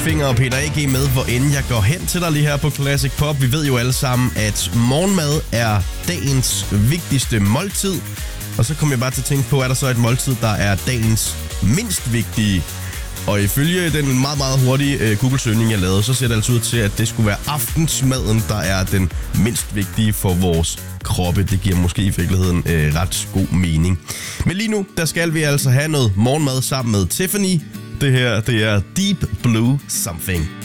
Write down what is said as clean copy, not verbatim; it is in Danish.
Finger og Peter A.G. med, hvor end jeg går hen til dig lige her på Classic Pop. Vi ved jo alle sammen, at morgenmad er dagens vigtigste måltid. Og så kom jeg bare til at tænke på, er der så et måltid, der er dagens mindst vigtige? Og ifølge den meget, meget hurtige Google-søgning, jeg lavede, så ser det altså ud til, at det skulle være aftensmaden, der er den mindst vigtige for vores kroppe. Det giver måske i virkeligheden ret god mening. Men lige nu, der skal vi altså have noget morgenmad sammen med Tiffany. Det her, det er Deep Blue Something.